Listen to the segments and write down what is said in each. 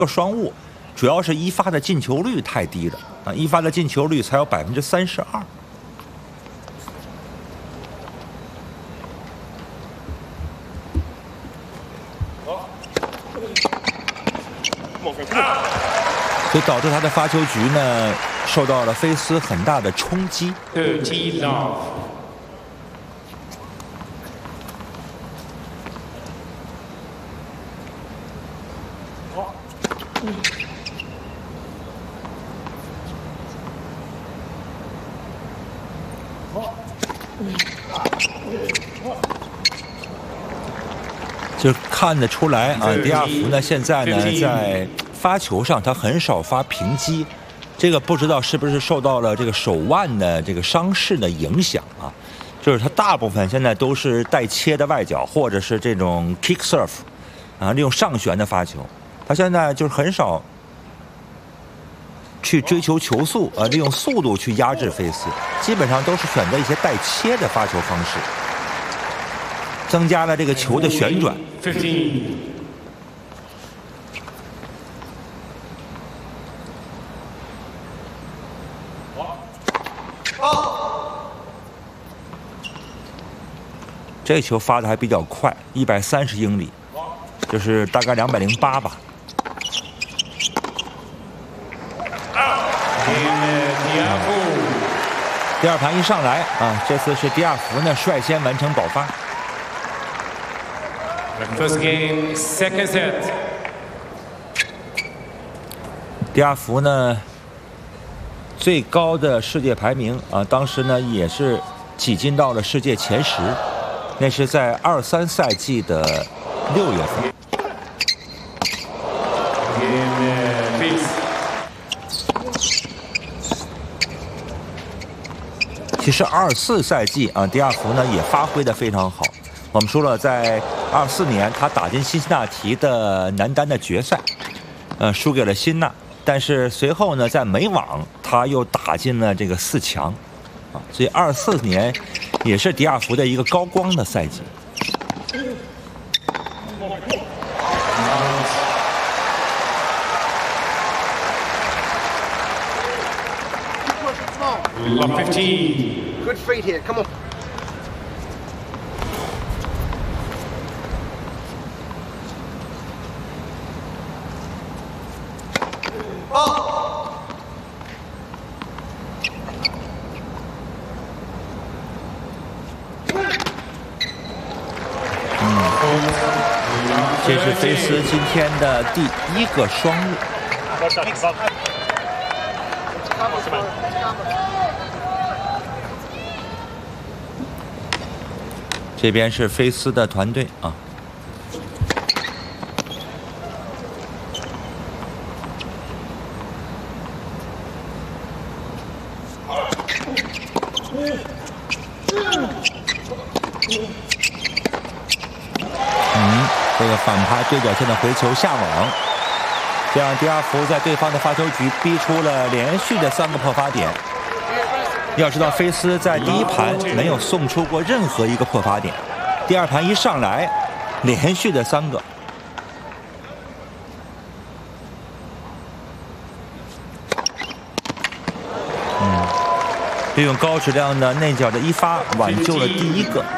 个双误，主要是一发的进球率太低了啊，一发的进球率才有32%。所以导致他的发球局呢受到了菲斯很大的冲击。就看得出来啊，迪亚福呢现在呢在发球上他很少发平击，这个不知道是不是受到了这个手腕的这个伤势的影响啊？就是他大部分现在都是带切的外角，或者是这种 kick serve 啊，利用上旋的发球。他现在就是很少去追求球速啊，利用速度去压制菲斯，基本上都是选择一些带切的发球方式，增加了这个球的旋转。这球发的还比较快，130英里，就是大概208吧。第二盘一上来啊，这次是迪亚福呢率先完成保发。 First game, second set. 迪亚福呢最高的世界排名啊，当时呢也是挤进到了世界前10，那是在23赛季的6月份。其实24赛季啊，迪亚福呢也发挥得非常好。我们说了，在24年他打进辛辛那提的男单的决赛，输给了辛纳，但是随后呢，在美网他又打进了这个4强，啊，所以24年也是迪亚福的一个高光的赛季。 15. Good feet here. Come on. Oh. 这是菲斯今天的第1个双误。这边是菲斯的团队啊。这个反拍对角线的回球下网，这样迪亚福在对方的发球局逼出了连续的3个破发点。要知道，菲斯在第一盘没有送出过任何一个破发点，第二盘一上来，连续的3个。利用高质量的内角的一发挽救了第1个。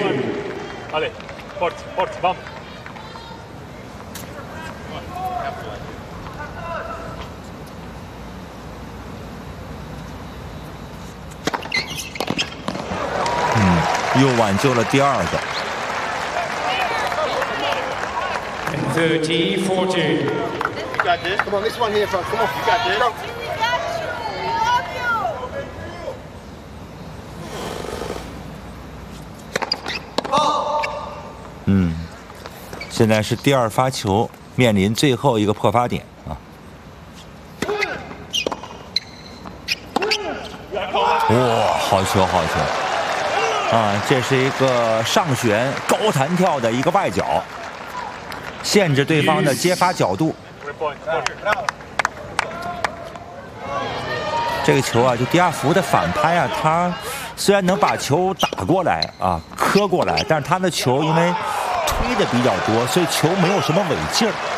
又挽救了第2个。 30-14. You got this. Come on, this one here, front. Come on, you got this. Go. Oh. 现在是第2发球，面临最后一个破发点啊。哇，好球，好球！啊，这是一个上旋高弹跳的一个外角，限制对方的接发角度。这个球啊，就迪亚福的反拍啊，他虽然能把球打过来啊，磕过来，但是他的球因为推的比较多，所以球没有什么尾劲儿。